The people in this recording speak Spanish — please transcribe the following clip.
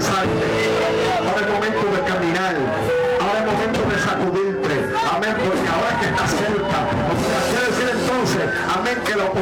lanzarte. Ahora es momento de caminar. Ahora es momento de sacudirte. Amén, porque ahora que está cerca. O sea, quiere decir entonces, amén, que lo